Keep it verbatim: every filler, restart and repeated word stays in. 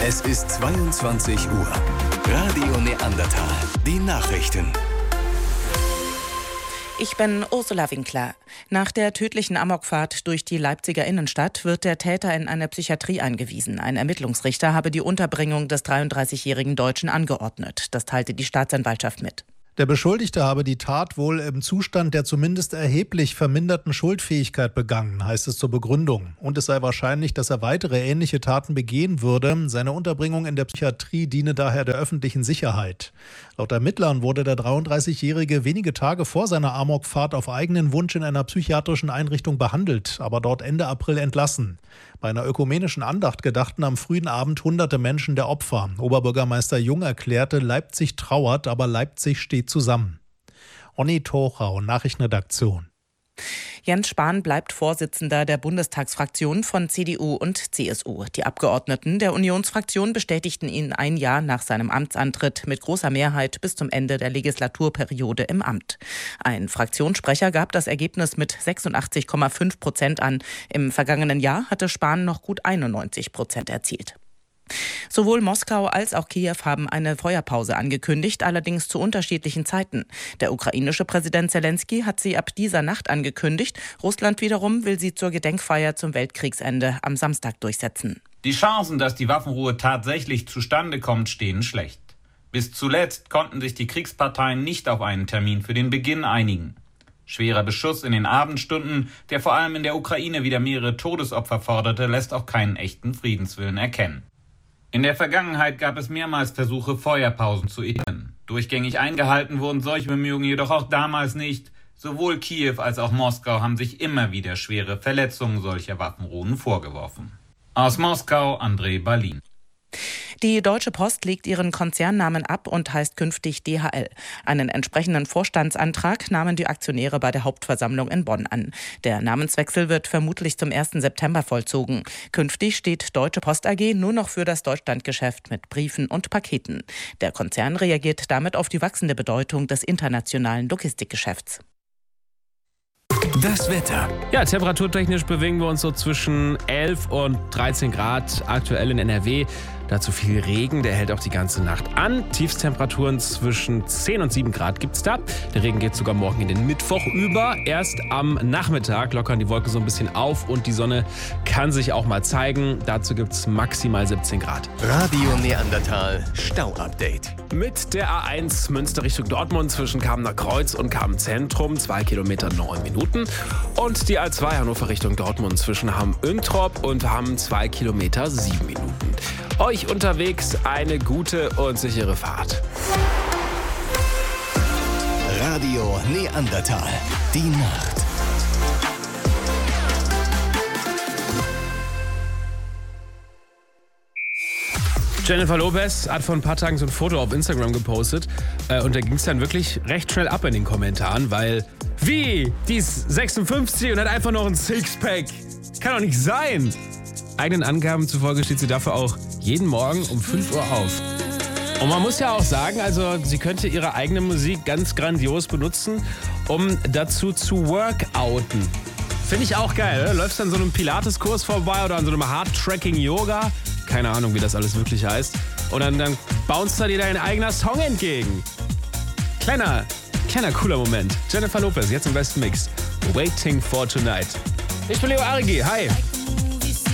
Es ist zweiundzwanzig Uhr. Radio Neandertal. Die Nachrichten. Ich bin Ursula Winkler. Nach der tödlichen Amokfahrt durch die Leipziger Innenstadt wird der Täter in eine Psychiatrie eingewiesen. Ein Ermittlungsrichter habe die Unterbringung des dreiunddreißigjährigen Deutschen angeordnet. Das teilte die Staatsanwaltschaft mit. Der Beschuldigte habe die Tat wohl im Zustand der zumindest erheblich verminderten Schuldfähigkeit begangen, heißt es zur Begründung. Und es sei wahrscheinlich, dass er weitere ähnliche Taten begehen würde. Seine Unterbringung in der Psychiatrie diene daher der öffentlichen Sicherheit. Laut Ermittlern wurde der dreiunddreißigjährige wenige Tage vor seiner Amokfahrt auf eigenen Wunsch in einer psychiatrischen Einrichtung behandelt, aber dort Ende April entlassen. Bei einer ökumenischen Andacht gedachten am frühen Abend hunderte Menschen der Opfer. Oberbürgermeister Jung erklärte, Leipzig trauert, aber Leipzig steht zusammen. Onni Torau, Nachrichtenredaktion. Jens Spahn bleibt Vorsitzender der Bundestagsfraktion von C D U und C S U. Die Abgeordneten der Unionsfraktion bestätigten ihn ein Jahr nach seinem Amtsantritt mit großer Mehrheit bis zum Ende der Legislaturperiode im Amt. Ein Fraktionssprecher gab das Ergebnis mit sechsundachtzig Komma fünf Prozent an. Im vergangenen Jahr hatte Spahn noch gut einundneunzig Prozent erzielt. Sowohl Moskau als auch Kiew haben eine Feuerpause angekündigt, allerdings zu unterschiedlichen Zeiten. Der ukrainische Präsident Zelensky hat sie ab dieser Nacht angekündigt. Russland wiederum will sie zur Gedenkfeier zum Weltkriegsende am Samstag durchsetzen. Die Chancen, dass die Waffenruhe tatsächlich zustande kommt, stehen schlecht. Bis zuletzt konnten sich die Kriegsparteien nicht auf einen Termin für den Beginn einigen. Schwerer Beschuss in den Abendstunden, der vor allem in der Ukraine wieder mehrere Todesopfer forderte, lässt auch keinen echten Friedenswillen erkennen. In der Vergangenheit gab es mehrmals Versuche, Feuerpausen zu etablieren. Durchgängig eingehalten wurden solche Bemühungen jedoch auch damals nicht. Sowohl Kiew als auch Moskau haben sich immer wieder schwere Verletzungen solcher Waffenruhen vorgeworfen. Aus Moskau, André Berlin. Die Deutsche Post legt ihren Konzernnamen ab und heißt künftig D H L. Einen entsprechenden Vorstandsantrag nahmen die Aktionäre bei der Hauptversammlung in Bonn an. Der Namenswechsel wird vermutlich zum ersten September vollzogen. Künftig steht Deutsche Post A G nur noch für das Deutschlandgeschäft mit Briefen und Paketen. Der Konzern reagiert damit auf die wachsende Bedeutung des internationalen Logistikgeschäfts. Das Wetter. Ja, temperaturtechnisch bewegen wir uns so zwischen elf und dreizehn Grad aktuell in N R W. Dazu viel Regen, der hält auch die ganze Nacht an. Tiefstemperaturen zwischen zehn und sieben Grad gibt's da. Der Regen geht sogar morgen in den Mittwoch über. Erst am Nachmittag lockern die Wolken so ein bisschen auf und die Sonne kann sich auch mal zeigen. Dazu gibt's maximal siebzehn Grad. Radio Neandertal Stau-Update. Mit der A eins Münster Richtung Dortmund zwischen Kamener Kreuz und Kamen-Zentrum, zwei Kilometer neun Minuten. Und die A zwei Hannover Richtung Dortmund zwischen Hamm-Üntrop und Hamm, zwei Kilometer sieben Minuten. Euch unterwegs eine gute und sichere Fahrt. Radio Neandertal. Die Nacht. Jennifer Lopez hat vor ein paar Tagen so ein Foto auf Instagram gepostet äh, und da ging es dann wirklich recht schnell ab in den Kommentaren, weil wie? Die ist sechsundfünfzig und hat einfach noch ein Sixpack. Kann doch nicht sein. Eigenen Angaben zufolge steht sie dafür auch jeden Morgen um fünf Uhr auf. Und man muss ja auch sagen, also sie könnte ihre eigene Musik ganz grandios benutzen, um dazu zu workouten. Finde ich auch geil, oder? Läufst an so einem Pilates-Kurs vorbei oder an so einem Hard-Tracking-Yoga. Keine Ahnung, wie das alles wirklich heißt. Und dann, dann bounced da dir dein eigener Song entgegen. Kleiner, kleiner cooler Moment. Jennifer Lopez, jetzt im besten Mix. Waiting for Tonight. Ich bin Leo Arigi, hi.